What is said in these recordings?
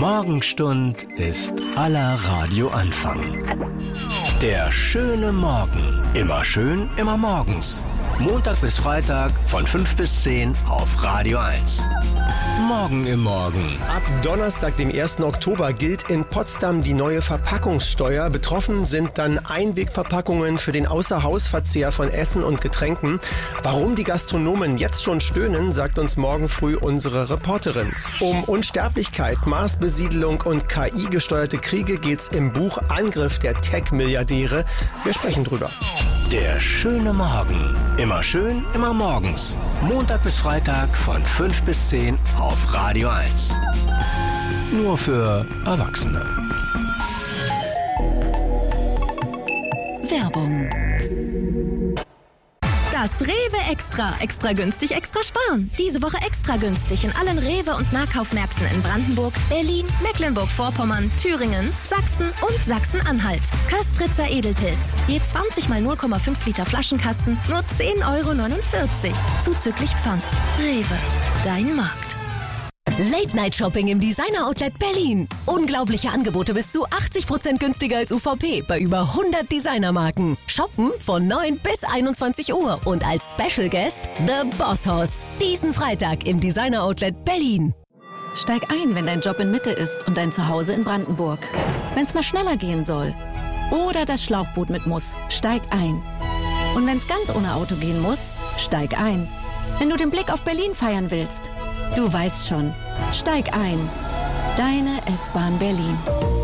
Morgenstund ist aller Radioanfang. Der schöne Morgen. Immer schön, immer morgens. Montag bis Freitag von 5 bis 10 auf Radio 1. Morgen im Morgen. Ab Donnerstag, dem 1. Oktober, gilt in Potsdam die neue Verpackungssteuer. Betroffen sind dann Einwegverpackungen für den Außerhausverzehr von Essen und Getränken. Warum die Gastronomen jetzt schon stöhnen, sagt uns morgen früh unsere Reporterin. Um Unsterblichkeit, Marsbesiedelung und KI-gesteuerte Kriege geht's im Buch Angriff der Tech-Milliardäre. Wir sprechen drüber. Der schöne Morgen. Immer schön, immer morgens. Montag bis Freitag von 5 bis 10 auf Radio 1. Nur für Erwachsene. Werbung. Das Rewe Extra. Extra günstig, extra sparen. Diese Woche extra günstig in allen Rewe- und Nahkaufmärkten in Brandenburg, Berlin, Mecklenburg-Vorpommern, Thüringen, Sachsen und Sachsen-Anhalt. Köstritzer Edelpilz. Je 20 mal 0,5 Liter Flaschenkasten, nur 10,49 €. Zuzüglich Pfand. Rewe. Dein Markt. Late-Night-Shopping im Designer-Outlet Berlin. Unglaubliche Angebote bis zu 80% günstiger als UVP bei über 100 Designermarken. Shoppen von 9 bis 21 Uhr und als Special Guest The Boss Hoss. Diesen Freitag im Designer-Outlet Berlin. Steig ein, wenn dein Job in Mitte ist und dein Zuhause in Brandenburg. Wenn's mal schneller gehen soll oder das Schlauchboot mit muss, steig ein. Und wenn's ganz ohne Auto gehen muss, steig ein. Wenn du den Blick auf Berlin feiern willst, du weißt schon, steig ein. Deine S-Bahn Berlin.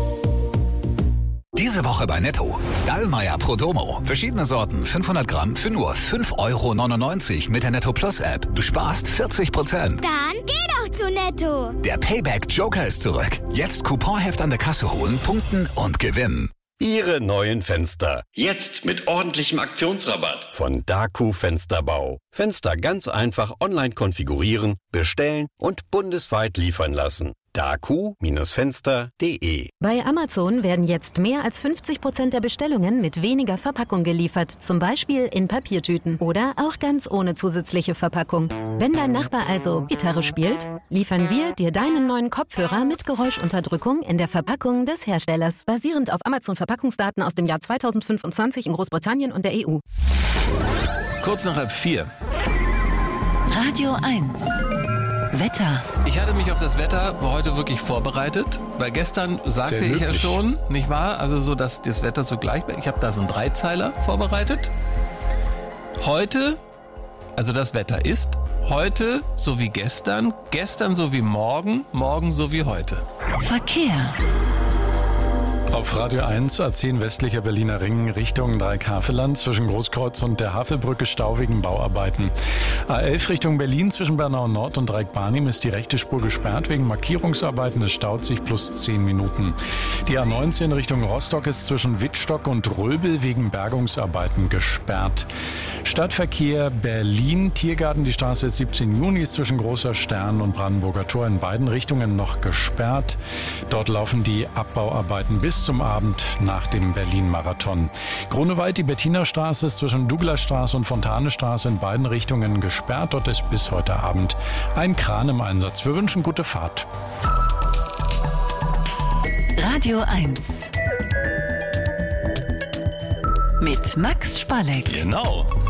Diese Woche bei Netto. Dallmayr Prodomo. Verschiedene Sorten, 500 Gramm für nur 5,99 € mit der Netto Plus App. Du sparst 40%. Dann geh doch zu Netto. Der Payback Joker ist zurück. Jetzt Couponheft an der Kasse holen, punkten und gewinnen. Ihre neuen Fenster. Jetzt mit ordentlichem Aktionsrabatt. Von Daku Fensterbau. Fenster ganz einfach online konfigurieren, bestellen und bundesweit liefern lassen. daku-fenster.de. Bei Amazon werden jetzt mehr als 50% der Bestellungen mit weniger Verpackung geliefert. Zum Beispiel in Papiertüten oder auch ganz ohne zusätzliche Verpackung. Wenn dein Nachbar also Gitarre spielt, liefern wir dir deinen neuen Kopfhörer mit Geräuschunterdrückung in der Verpackung des Herstellers. Basierend auf Amazon-Verpackungsdaten aus dem Jahr 2025 in Großbritannien und der EU. Kurz nach 4:30. Radio 1. Wetter. Ich hatte mich auf das Wetter heute wirklich vorbereitet, weil gestern sagte ich ja schon, nicht wahr? Also so, dass das Wetter so gleich bleibt. Ich habe da so einen Dreizeiler vorbereitet. Heute, also das Wetter ist heute so wie gestern, gestern so wie morgen, morgen so wie heute. Verkehr. Auf Radio 1 A10 westlicher Berliner Ring Richtung Dreieck-Havelland zwischen Großkreuz und der Havelbrücke Stau wegen Bauarbeiten. A11 Richtung Berlin zwischen Bernau Nord und Dreieck-Barnim ist die rechte Spur gesperrt wegen Markierungsarbeiten. Es staut sich plus 10 Minuten. Die A19 Richtung Rostock ist zwischen Wittstock und Röbel wegen Bergungsarbeiten gesperrt. Stadtverkehr Berlin, Tiergarten, die Straße 17 Juni ist zwischen Großer Stern und Brandenburger Tor in beiden Richtungen noch gesperrt. Dort laufen die Abbauarbeiten bis zum Abend nach dem Berlin-Marathon. Grunewald, die Bettinerstraße ist zwischen Douglasstraße und Fontanestraße in beiden Richtungen gesperrt. Dort ist bis heute Abend ein Kran im Einsatz. Wir wünschen gute Fahrt. Radio 1. Mit Max Spalleck. Genau.